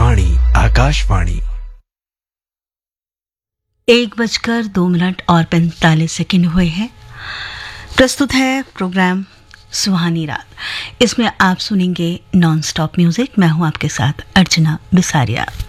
आकाशवाणी 1:02 हुए हैं। प्रस्तुत है प्रोग्राम सुहानी रात। इसमें आप सुनेंगे नॉन स्टॉप म्यूजिक। मैं हूं आपके साथ अर्चना बिसारिया।